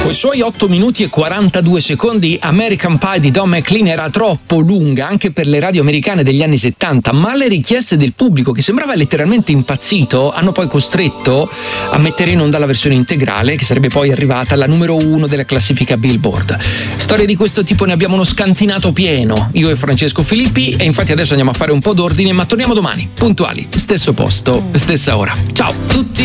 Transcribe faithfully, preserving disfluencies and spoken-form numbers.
Con i suoi otto minuti e quarantadue secondi, American Pie di Don McLean era troppo lunga anche per le radio americane degli anni settanta, ma le richieste del pubblico, che sembrava letteralmente impazzito, hanno poi costretto a mettere in onda la versione integrale, che sarebbe poi arrivata alla numero uno della classifica Billboard. Storie di questo tipo ne abbiamo uno scantinato pieno, io e Francesco Filippi, e infatti adesso andiamo a fare un po' d'ordine, ma torniamo domani, puntuali, stesso posto, stessa ora. Ciao! Tutti